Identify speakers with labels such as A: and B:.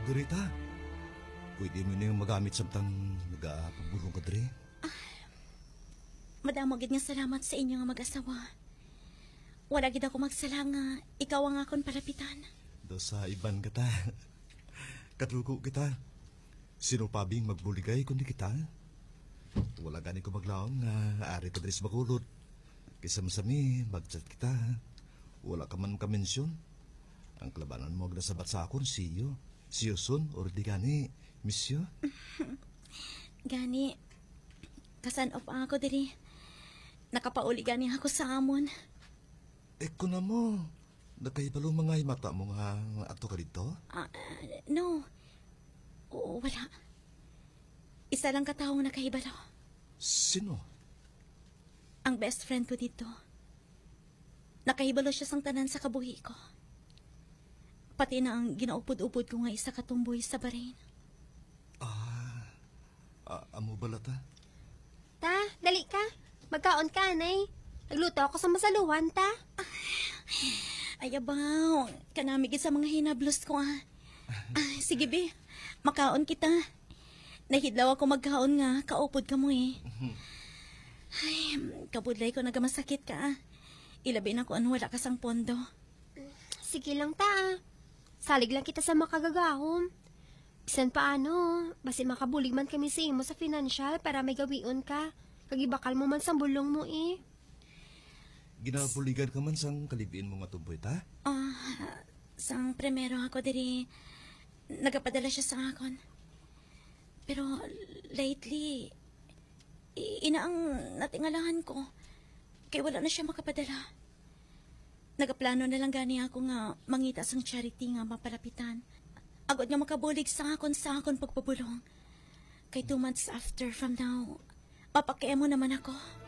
A: Garita, pwede mo na yung magamit samtang nag-aapagulong ka dre.
B: Madamo gid nga salamat sa inyo nga mag-asawa. Wala gid ako magsala nga ikaw ang akon palapitan.
A: Do sa iban kita. Katruko kita. Sino pabing magbuligay kundi kita? Wala gani ko maglaon nga ari ka dres makulot. Kisa masami, mag-chat kita. Wala ka man ka-mensyon. Ang kalabanan mo agnasabat sa akon, siyo. Siyo son, or di gani, misyo.
B: Gani, kasan of ako diri. Nakapauli gani ako sa amon.
A: Ko na mo. Nakaibalo mga mata mo nga ato ka dito?
B: No. Wala. Isa lang kataong nakahibalo.
A: Sino?
B: Ang best friend ko dito. Nakahibalo siya sang tanan sa kabuhi ko. Pati na ang ginaupod-upod ko nga isa katumboy sa Bahrain.
A: Amo balata?
C: Ta, dali ka. Magkaon ka, Nay. Nagluto ako sa masaluhan, ta.
B: Ay, abaw. Kanamig sa mga hinablos ko, sige, be. Makaon kita. Nahidlaw ako magkaon nga. Kaupod ka mo, eh. Ay, kabudlay ko nagamasakit ka, Ilabi na ko ano wala ka sang pondo.
C: Sige lang, ta. Salig lang kita sa makagagahom. Bisan paano, basi makabulig man kami sa imo sa financial para may gawion ka. Kagibakal mo man sa bulong mo, eh.
A: Ginabuligan ka man sang kalibiin mo nga tumboy, ta?
B: Sang primero ako diri, nagapadala siya sa akon. Pero lately, ina ang natingalahan ko. Kaya wala na siya makapadala. Nagaplano na lang gani ako nga mangita sang charity nga mapalapitan. Agad nga makabulig sa akon pagpabulong. Kay 2 months after from now, mapakiemo naman ako.